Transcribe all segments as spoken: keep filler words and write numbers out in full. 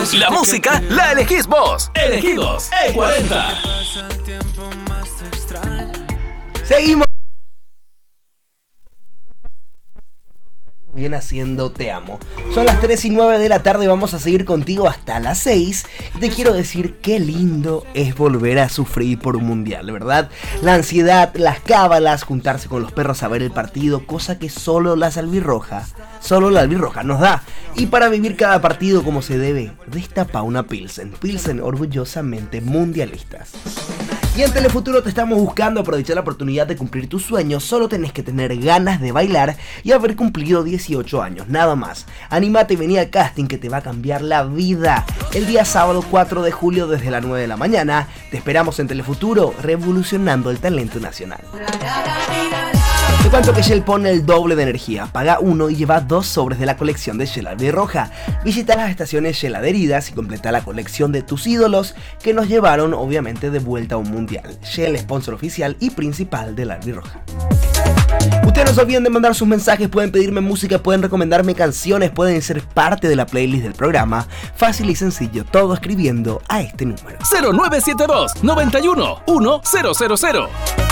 La música la elegís vos. Elegidos E cuarenta. Seguimos. Viene haciendo Te Amo. Son las tres y nueve de la tarde y vamos a seguir contigo hasta las seis. Te quiero decir qué lindo es volver a sufrir por un mundial, ¿verdad? La ansiedad, las cábalas, juntarse con los perros a ver el partido, cosa que solo la albirroja, solo la albirroja nos da. Y para vivir cada partido como se debe, destapa una Pilsen. Pilsen orgullosamente mundialistas. Y en Telefuturo te estamos buscando aprovechar la oportunidad de cumplir tus sueños. Solo tenés que tener ganas de bailar y haber cumplido dieciocho años, nada más. Anímate y vení al casting que te va a cambiar la vida. El día sábado cuatro de julio desde las nueve de la mañana. Te esperamos en Telefuturo, revolucionando el talento nacional. Te cuento que Shell pone el doble de energía. Paga uno y lleva dos sobres de la colección de Shell Albirroja. Visita las estaciones Shell adheridas y completa la colección de tus ídolos que nos llevaron obviamente de vuelta a un mundial. Shell, sponsor oficial y principal de la Albirroja. Ustedes no se olviden de mandar sus mensajes, pueden pedirme música, pueden recomendarme canciones, pueden ser parte de la playlist del programa. Fácil y sencillo, todo escribiendo a este número. cero nueve siete dos, noventa y uno, uno cero cero cero.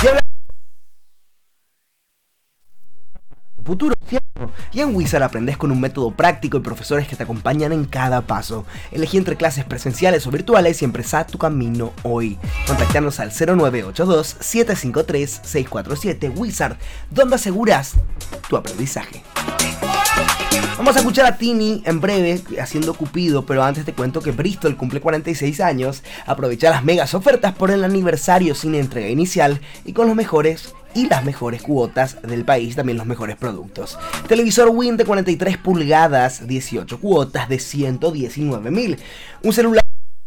Futuro, ¿cierto? Y en Wizard aprendes con un método práctico y profesores que te acompañan en cada paso. Elegí entre clases presenciales o virtuales y empresa tu camino hoy. Contactarnos al cero nueve ocho dos, siete cinco tres, seis cuatro siete. Wizard, donde aseguras tu aprendizaje. Vamos a escuchar a Tini en breve haciendo Cupido, pero antes te cuento que Bristol cumple cuarenta y seis años. Aprovecha las megas ofertas por el aniversario sin entrega inicial y con los mejores y las mejores cuotas del país, también los mejores productos. Televisor Win de cuarenta y tres pulgadas, dieciocho cuotas de ciento diecinueve mil. Un celular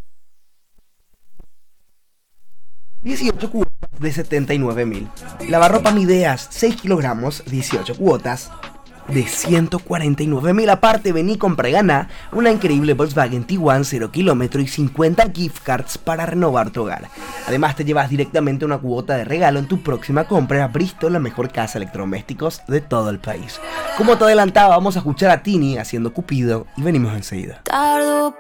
dieciocho cuotas de setenta y nueve mil. Lavarropa Mideas, seis kilogramos, dieciocho cuotas de ciento cuarenta y nueve mil. Aparte, vení, compra y gana una increíble Volkswagen Tiguan cero kilómetro y cincuenta gift cards para renovar tu hogar. Además, te llevas directamente una cuota de regalo en tu próxima compra a Bristol, la mejor casa de electrodomésticos de todo el país. Como te adelantaba, vamos a escuchar a Tini haciendo Cupido y venimos enseguida. Tardo